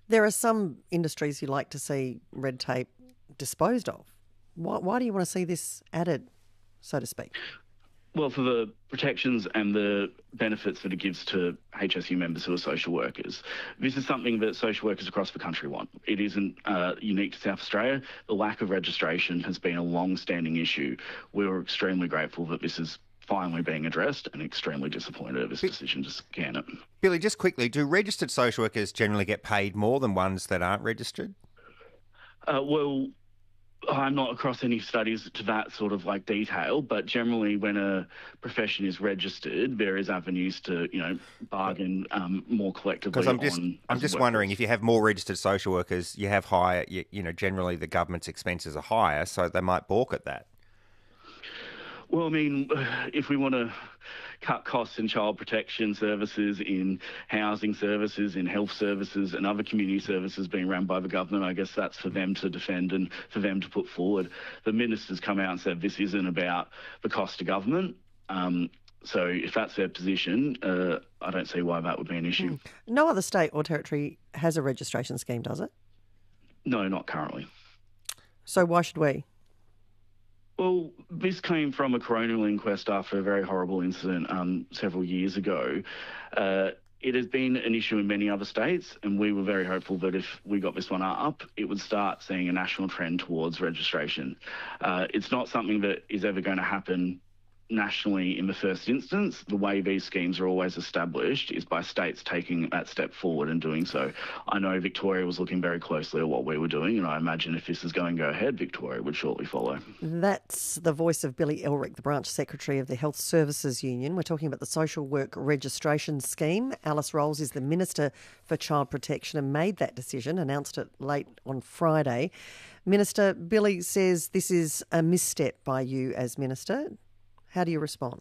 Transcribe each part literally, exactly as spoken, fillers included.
There are some industries you like to see red tape disposed of. Why, why do you want to see this added, so to speak? Well, for the protections and the benefits that it gives to H S U members who are social workers. This is something that social workers across the country want. It isn't uh, unique to South Australia. The lack of registration has been a long-standing issue. We were extremely grateful that this is finally being addressed and extremely disappointed at this decision to scan it. Billy, just quickly, do registered social workers generally get paid more than ones that aren't registered? Uh, well, I'm not across any studies to that sort of like detail, but generally when a profession is registered, there is avenues to, you know, bargain um, more collectively. Because I'm just, on, I'm just wondering, if you have more registered social workers, you have higher, you, you know, generally the government's expenses are higher, so they might balk at that. Well, I mean, if we want to cut costs in child protection services, in housing services, in health services and other community services being run by the government, I guess that's for them to defend and for them to put forward. The minister's come out and said this isn't about the cost to government. Um, so if that's their position, uh, I don't see why that would be an issue. Mm. No other state or territory has a registration scheme, does it? No, not currently. So why should we? Well, this came from a coronial inquest after a very horrible incident um, several years ago. Uh, it has been an issue in many other states, and we were very hopeful that if we got this one up, it would start seeing a national trend towards registration. Uh, it's not something that is ever going to happen nationally in the first instance. The way these schemes are always established is by states taking that step forward and doing so. I know Victoria was looking very closely at what we were doing, and I imagine if this is going to go ahead, Victoria would shortly follow. That's the voice of Billy Elrick, the branch secretary of the Health Services Union. We're talking about the social work registration scheme. Alice Rolls is the Minister for Child Protection and made that decision, announced it late on Friday. Minister, Billy says this is a misstep by you as Minister. How do you respond?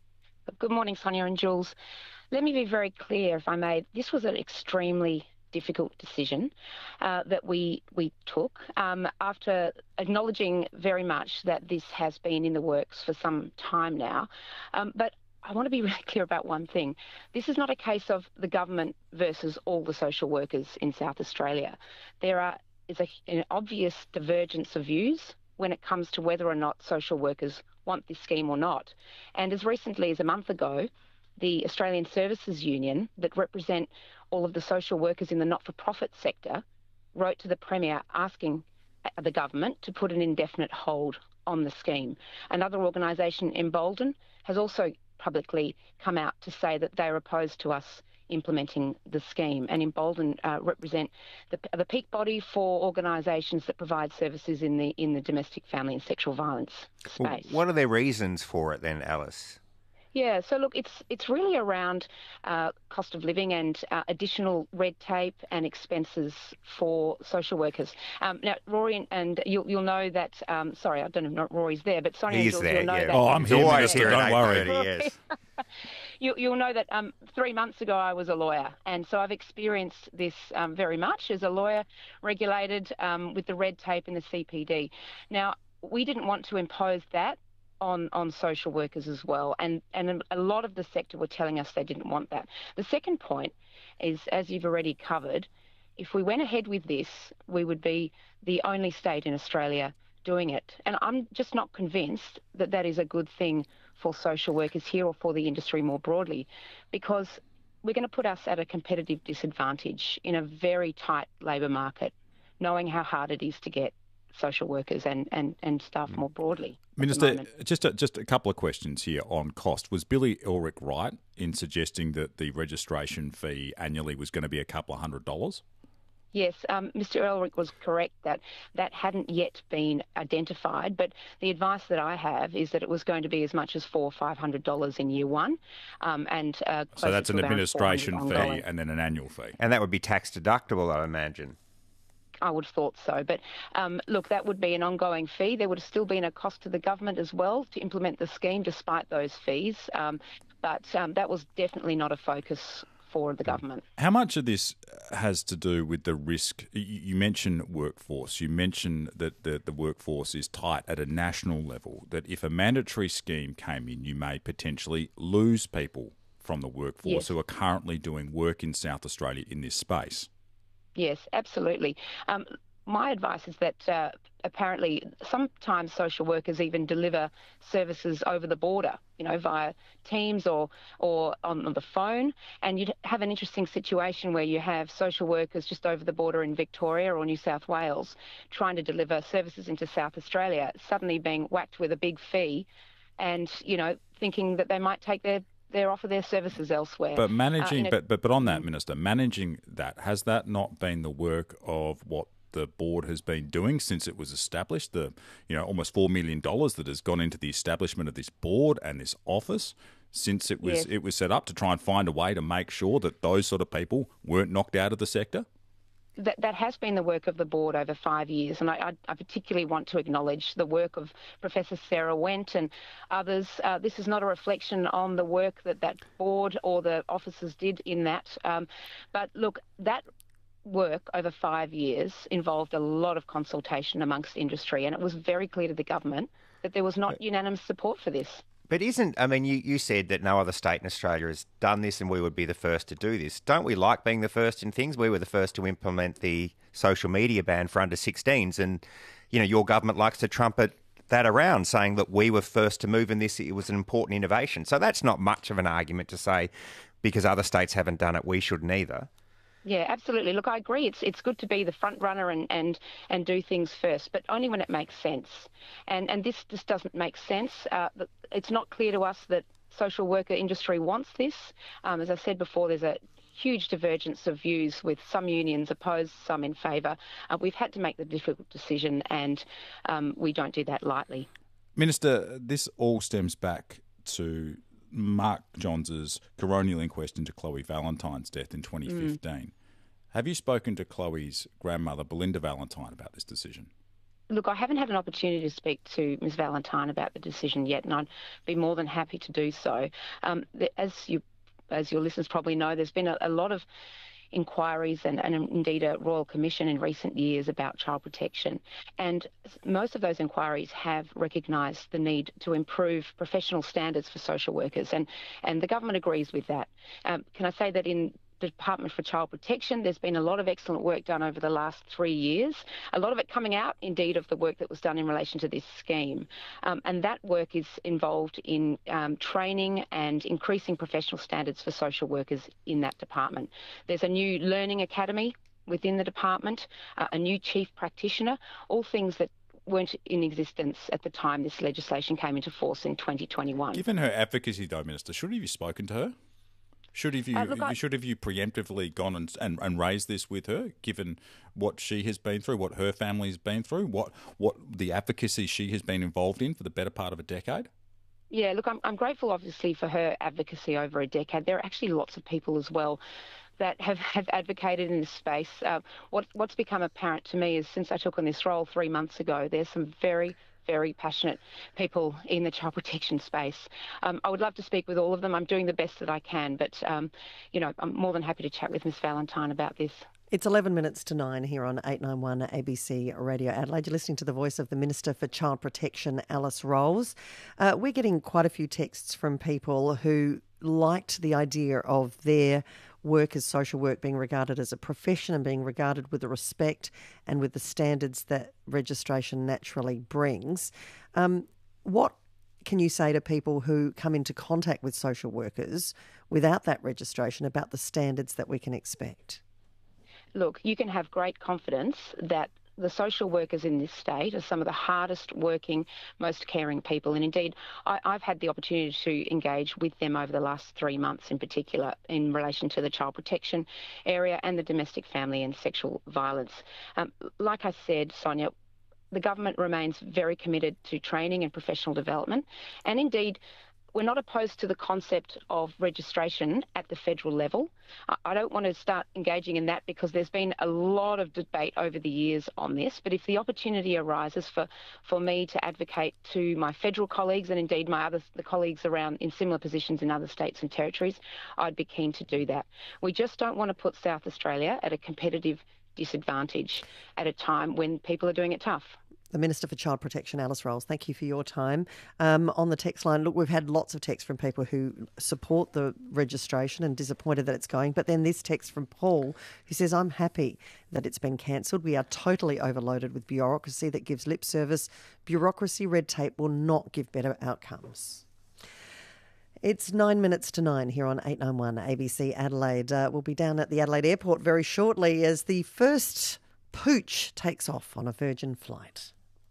Good morning, Sonia and Jules. Let me be very clear, if I may. This was an extremely difficult decision uh, that we we took um, after acknowledging very much that this has been in the works for some time now. Um, but I want to be really clear about one thing. This is not a case of the government versus all the social workers in South Australia. There are, is a, an obvious divergence of views when it comes to whether or not social workers want this scheme or not. And as recently as a month ago, the Australian Services Union, that represent all of the social workers in the not-for-profit sector, wrote to the Premier asking the government to put an indefinite hold on the scheme. Another organisation, Embolden, has also publicly come out to say that they're opposed to us implementing the scheme. And Embolden uh, represent the, the peak body for organisations that provide services in the in the domestic, family and sexual violence space. Well, what are their reasons for it then, Alice? Yeah, so look, it's it's really around uh, cost of living and uh, additional red tape and expenses for social workers. Um, now, Rory, and you'll you'll know that. Um, sorry, I don't know if Rory's there, but Sonia He's and Jules, there, you'll know yeah. that. Oh, I'm here, always Minister, here don't at worry. eight thirty, yes. You, you'll know that um, three months ago I was a lawyer, and so I've experienced this um, very much as a lawyer, regulated um, with the red tape and the C P D. Now, we didn't want to impose that on, on social workers as well, and, and a lot of the sector were telling us they didn't want that. The second point is, as you've already covered, if we went ahead with this, we would be the only state in Australia doing it. And I'm just not convinced that that is a good thing for social workers here or for the industry more broadly, because we're going to put us at a competitive disadvantage in a very tight labour market, knowing how hard it is to get social workers and, and, and staff more broadly. Minister, just a, just a couple of questions here on cost. Was Billy Elrick right in suggesting that the registration fee annually was going to be a couple of hundred dollars? Yes, um, Mister Elrick was correct that that hadn't yet been identified, but the advice that I have is that it was going to be as much as four or five hundred dollars in year one, um, and uh, so that's an administration fee ongoing. and then an annual fee, and that would be tax deductible, I imagine. I would have thought so, but um, look, that would be an ongoing fee. There would have still been a cost to the government as well to implement the scheme, despite those fees. Um, but um, that was definitely not a focus for the government. How much of this has to do with the risk? You mentioned workforce. You mentioned that the, the workforce is tight at a national level, that if a mandatory scheme came in, you may potentially lose people from the workforce yes. who are currently doing work in South Australia in this space. Yes, absolutely. Um, my advice is that uh, apparently sometimes social workers even deliver services over the border, you know, via Teams or or on, on the phone. And you'd have an interesting situation where you have social workers just over the border in Victoria or New South Wales trying to deliver services into South Australia, suddenly being whacked with a big fee and, you know, thinking that they might take their their offer their services elsewhere. But managing, uh, a, but, but but on that, Minister, managing that, has that not been the work of what the board has been doing since it was established? The, you know, almost four million dollars that has gone into the establishment of this board and this office since it was Yes. it was set up to try and find a way to make sure that those sort of people weren't knocked out of the sector. That, that has been the work of the board over five years, and I, I, I particularly want to acknowledge the work of Professor Sarah Wendt and others. Uh, this is not a reflection on the work that that board or the officers did in that. Um, but look, that work over five years involved a lot of consultation amongst industry, and it was very clear to the government that there was not unanimous support for this. But isn't, I mean, you, you said that no other state in Australia has done this and we would be the first to do this. Don't we like being the first in things? We were the first to implement the social media ban for under sixteens, and, you know, your government likes to trumpet that around, saying that we were first to move in this, it was an important innovation. So that's not much of an argument to say because other states haven't done it, we shouldn't either. Yeah, absolutely. Look, I agree. It's it's good to be the front runner and, and, and do things first, but only when it makes sense. And and this just doesn't make sense. Uh, it's not clear to us that social worker industry wants this. Um, as I said before, there's a huge divergence of views with some unions opposed, some in favour. Uh, we've had to make the difficult decision, and um, we don't do that lightly. Minister, this all stems back to Mark Johns' coronial inquest into Chloe Valentine's death in twenty fifteen. Mm. Have you spoken to Chloe's grandmother, Belinda Valentine, about this decision? Look, I haven't had an opportunity to speak to Miz Valentine about the decision yet, and I'd be more than happy to do so. Um, as you, as your listeners probably know, there's been a, a lot of inquiries and, and indeed a Royal Commission in recent years about child protection. And most of those inquiries have recognised the need to improve professional standards for social workers, and, and the government agrees with that. Um, can I say that in the Department for Child Protection, there's been a lot of excellent work done over the last three years, a lot of it coming out, indeed, of the work that was done in relation to this scheme. Um, and that work is involved in um, training and increasing professional standards for social workers in that department. There's a new learning academy within the department, uh, a new chief practitioner, all things that weren't in existence at the time this legislation came into force in twenty twenty-one. Given her advocacy, though, Minister, should have you spoken to her? Should have you, uh, look, I... should have you preemptively gone and, and, and raised this with her, given what she has been through, what her family's been through, what what the advocacy she has been involved in for the better part of a decade? Yeah, look, I'm, I'm grateful, obviously, for her advocacy over a decade. There are actually lots of people as well that have, have advocated in this space. Uh, what, what's become apparent to me is since I took on this role three months ago, there's some very very passionate people in the child protection space. Um, I would love to speak with all of them. I'm doing the best that I can, but, um, you know, I'm more than happy to chat with Miz Valentine about this. It's eleven minutes to nine here on eight ninety-one A B C Radio Adelaide. You're listening to the voice of the Minister for Child Protection, Alice Rolls. Uh, we're getting quite a few texts from people who liked the idea of their work as social work being regarded as a profession and being regarded with the respect and with the standards that registration naturally brings. Um, what can you say to people who come into contact with social workers without that registration about the standards that we can expect? Look, you can have great confidence that the social workers in this state are some of the hardest working, most caring people. And indeed, I, I've had the opportunity to engage with them over the last three months in particular in relation to the child protection area and the domestic, family and sexual violence. Um, like I said, Sonia, the government remains very committed to training and professional development. And indeed, we're not opposed to the concept of registration at the federal level. I don't want to start engaging in that because there's been a lot of debate over the years on this. But if the opportunity arises for, for me to advocate to my federal colleagues and indeed my other the colleagues around in similar positions in other states and territories, I'd be keen to do that. We just don't want to put South Australia at a competitive disadvantage at a time when people are doing it tough. The Minister for Child Protection, Alice Rolls, thank you for your time. Um, on the text line, look, we've had lots of texts from people who support the registration and disappointed that it's going. But then this text from Paul, who says, I'm happy that it's been cancelled. We are totally overloaded with bureaucracy that gives lip service. Bureaucracy, red tape will not give better outcomes. It's nine minutes to nine here on eight ninety-one A B C Adelaide. Uh, we'll be down at the Adelaide Airport very shortly as the first pooch takes off on a Virgin flight.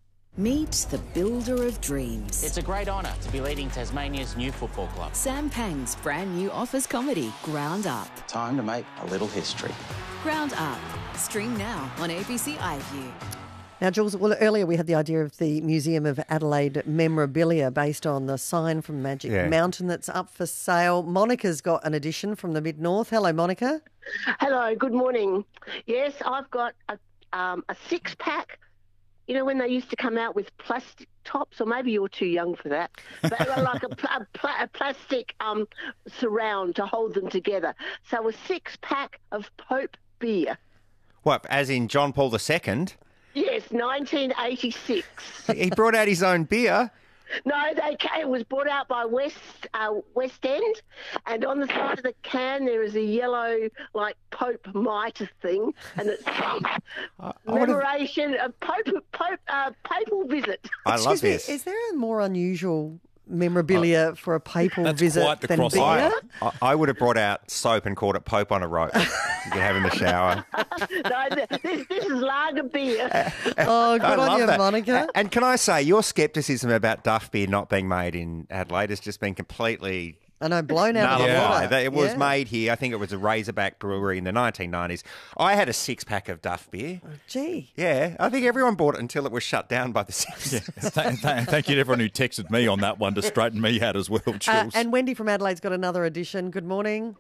Meet the builder of dreams. It's a great honour to be leading Tasmania's new football club. Sam Pang's brand new office comedy, Ground Up. Time to make a little history. Ground Up. Stream now on A B C iView. Now, Jules, well, earlier we had the idea of the Museum of Adelaide memorabilia based on the sign from Magic Yeah. Mountain that's up for sale. Monica's got an edition from the Mid-North. Hello, Monica. Hello, good morning. Yes, I've got a, um, a six-pack. You know, when they used to come out with plastic tops, or maybe you're too young for that, but like a, pl- a, pl- a plastic um, surround to hold them together. So a six-pack of Pope beer. What, as in John Paul the Second? Yes, nineteen eighty-six. He brought out his own beer. No, they came, it was brought out by West uh, West End, and on the side of the can there is a yellow, like, Pope mitre thing, and it says commemoration of Pope, Pope uh, papal visit. I love Excuse me, this. is there a more unusual memorabilia for a papal That's visit quite the than crossover. beer? I, I would have brought out soap and called it Pope on a rope. You could have in the shower. No, th- this, this is lager beer. Oh, good I on love you, that. Monica. A- And can I say, your scepticism about Duff beer not being made in Adelaide has just been completely I know, blown out of the nullified. water. That It was Yeah. made here. I think it was a Razorback brewery in the nineteen nineties. I had a six-pack of Duff beer. Gee. Yeah, I think everyone bought it until it was shut down by the Simpsons. Th- th- thank you to everyone who texted me on that one to straighten me out as well, Jules. Uh, and Wendy from Adelaide's got another edition. Good morning.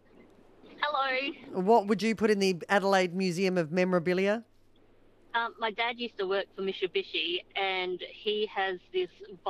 Hello. What would you put in the Adelaide Museum of Memorabilia? Um, my dad used to work for Mitsubishi, and he has this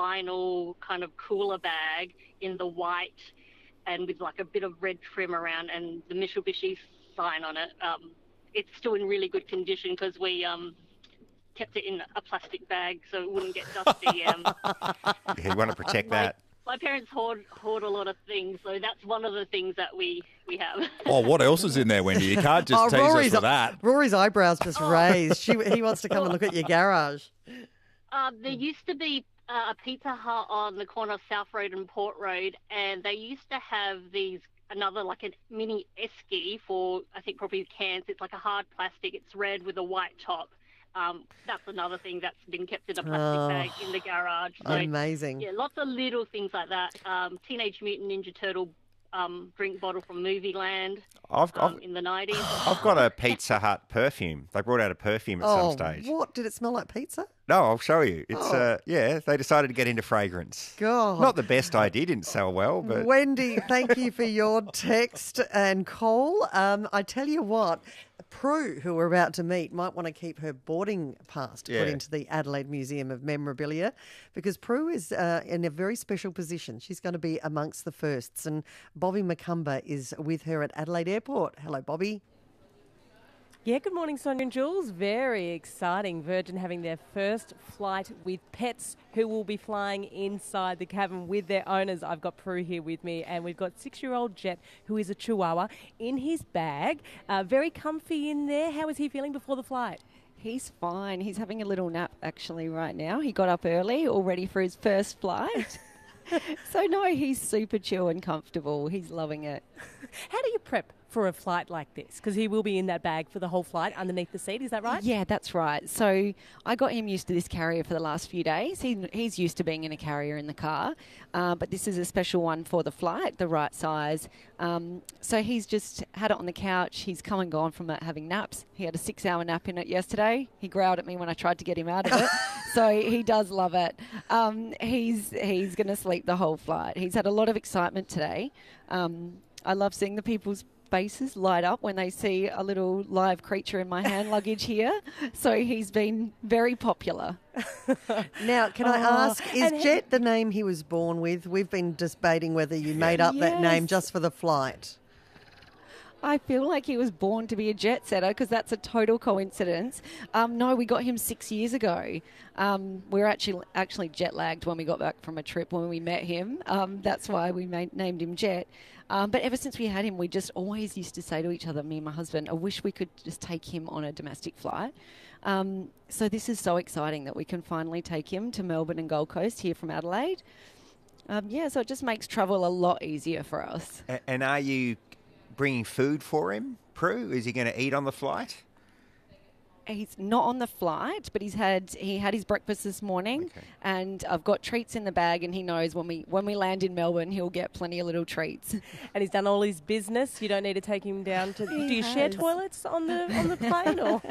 vinyl kind of cooler bag in the white and with like a bit of red trim around and the Mitsubishi sign on it. Um, it's still in really good condition because we um, kept it in a plastic bag so it wouldn't get dusty. Um, Yeah, you want to protect my, that. my parents hoard, hoard a lot of things, so that's one of the things that we, we have. Oh, what else is in there, Wendy? You can't just Oh, tease Rory's, us with that. Rory's eyebrows just raised. She, he wants to come and look at your garage. Uh, there used to be uh, a Pizza Hut on the corner of South Road and Port Road, and they used to have these, another like a mini esky for, I think, probably cans. It's like a hard plastic. It's red with a white top. Um, that's another thing that's been kept in a plastic Oh, bag in the garage. So, amazing. yeah, lots of little things like that. Um, Teenage Mutant Ninja Turtle um, drink bottle from Movieland I've, um, I've, in the nineties. I've got a Pizza Hut perfume. They brought out a perfume at Oh, some stage. what? Did it smell like pizza? No, I'll show you. It's Oh. uh, yeah, they decided to get into fragrance. God. Not the best idea, didn't sell well, but Wendy, thank you for your text and call. Um, I tell you what, Prue, who we're about to meet, might want to keep her boarding pass to put Yeah. into the Adelaide Museum of Memorabilia because Prue is uh, in a very special position. She's going to be amongst the firsts, and Bobby McCumber is with her at Adelaide Airport. Hello, Bobby. Yeah, good morning, Sonia and Jules. Very exciting. Virgin having their first flight with pets who will be flying inside the cabin with their owners. I've got Prue here with me, and we've got six-year-old Jet, who is a Chihuahua, in his bag. Uh, very comfy in there. How is he feeling before the flight? He's fine. He's having a little nap actually right now. He got up early, all ready for his first flight. So, no, he's super chill and comfortable. He's loving it. How do you prep for a flight like this? Because he will be in that bag for the whole flight underneath the seat, is that right? Yeah, that's right. So I got him used to this carrier for the last few days. He, he's used to being in a carrier in the car, uh, but this is a special one for the flight, the right size. Um, so he's just had it on the couch. He's come and gone from it having naps. He had a six-hour nap in it yesterday. He growled at me when I tried to get him out of it. So he does love it. Um, he's he's going to sleep the whole flight. He's had a lot of excitement today. Um, I love seeing the people's faces light up when they see a little live creature in my hand luggage here. So he's been very popular. Now, can I Oh, ask, is and he- Jet the name he was born with? We've been debating whether you made up that name Yes. just for the flight. I feel like he was born to be a jet setter because that's a total coincidence. Um, no, we got him six years ago. Um, we were actually actually jet lagged when we got back from a trip when we met him. Um, that's why we made, named him Jet. Um, but ever since we had him, we just always used to say to each other, me and my husband, I wish we could just take him on a domestic flight. Um, so this is so exciting that we can finally take him to Melbourne and Gold Coast here from Adelaide. Um, yeah, so it just makes travel a lot easier for us. A- and are you bringing food for him, Prue? Is he going to eat on the flight? He's not on the flight, but he's had he had his breakfast this morning, okay. And I've got treats in the bag, and he knows when we when we land in Melbourne, he'll get plenty of little treats. And he's done all his business. You don't need to take him down to. He do you has. share toilets on the on the plane or?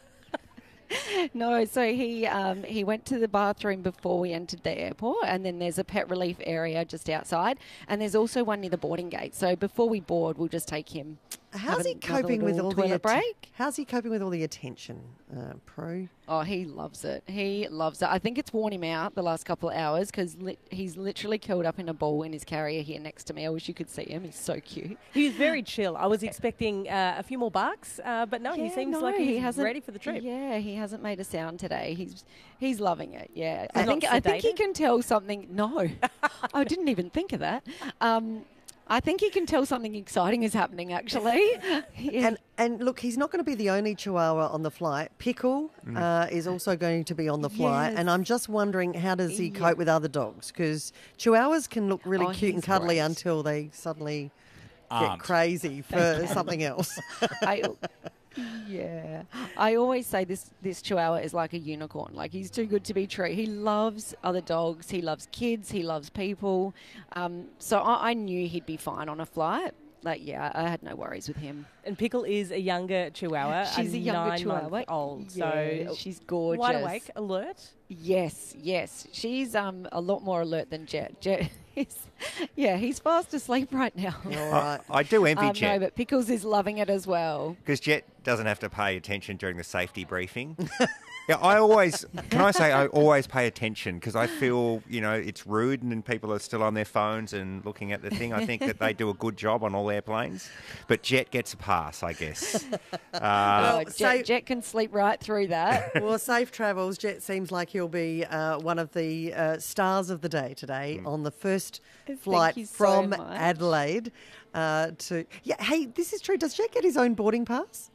No, so he um, he went to the bathroom before we entered the airport, and then there's a pet relief area just outside, and there's also one near the boarding gate. So before we board, we'll just take him. How's he coping with all the toilet att- break? How's he coping with all the attention, uh, Prue? Oh, he loves it. He loves it. I think it's worn him out the last couple of hours because li- he's literally curled up in a ball in his carrier here next to me. I wish you could see him. He's so cute. He was very chill. I was expecting uh, a few more barks, uh, but no, Yeah, he seems no, like he's he hasn't, ready for the trip. Yeah, he hasn't made a sound today. He's he's loving it. Yeah, He's I think not I think he sedated? can tell something. No, I didn't even think of that. Um, I think he can tell something exciting is happening. Actually, yeah. And and look, he's not going to be the only Chihuahua on the flight. Pickle Mm. uh, is also going to be on the flight, Yes. and I'm just wondering how does he Yeah. cope with other dogs? Because Chihuahuas can look really Oh, cute and he's cuddly great. until they suddenly get Aren't. crazy for something else. I, yeah, I always say this this Chihuahua is like a unicorn. Like he's too good to be true. He loves other dogs. He loves kids. He loves people. Um, so I, I knew he'd be fine on a flight. Like, yeah, I had no worries with him. And Pickle is a younger Chihuahua. She's a younger nine Chihuahua. month old. Yeah, So she's gorgeous. wide awake, alert. Yes, yes. She's um a lot more alert than Jet. Jet is, yeah, he's fast asleep right now. All right. I do envy Um, Jet. no, but Pickles is loving it as well. Because Jet doesn't have to pay attention during the safety briefing. Yeah, I always, can I say, I always pay attention because I feel, you know, it's rude and people are still on their phones and looking at the thing. I think that they do a good job on all airplanes. But Jet gets a pass, I guess. Uh, Oh, Jet, so- Jet can sleep right through that. Well, safe travels. Jet seems like he'll be uh, one of the uh, stars of the day today on the first Thank flight you so from much. Adelaide uh, to. Yeah, hey, this is true. Does Jet get his own boarding pass?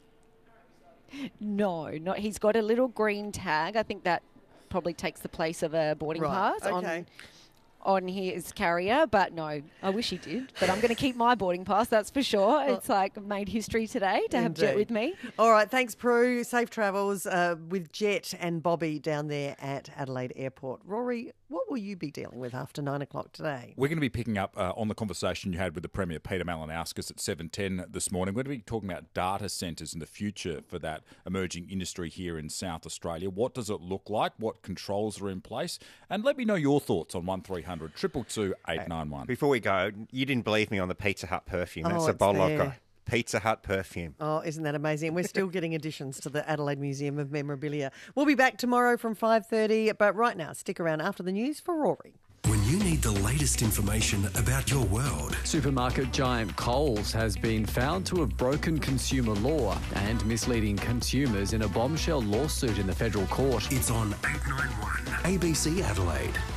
No, not. He's got a little green tag. I think that probably takes the place of a boarding Right, pass okay. on on his carrier. But no, I wish he did. But I'm going to keep my boarding pass. That's for sure. It's like made history today to have Jet Indeed. with me. All right, thanks, Prue. Safe travels uh, with Jet and Bobby down there at Adelaide Airport. Rory, what will you be dealing with after nine o'clock today? We're going to be picking up uh, on the conversation you had with the Premier, Peter Malinauskas, at seven ten this morning. We're going to be talking about data centres and the future for that emerging industry here in South Australia. What does it look like? What controls are in place? And let me know your thoughts on one three hundred two two two eight nine one. Before we go, you didn't believe me on the Pizza Hut perfume. That's Oh, a it's bottle I've there. got. Pizza Hut perfume. Oh, isn't that amazing? And we're still getting additions to the Adelaide Museum of Memorabilia. We'll be back tomorrow from five thirty, but right now, stick around after the news for Rory. When you need the latest information about your world. Supermarket giant Coles has been found to have broken consumer law and misleading consumers in a bombshell lawsuit in the federal court. It's on eight nine one A B C Adelaide.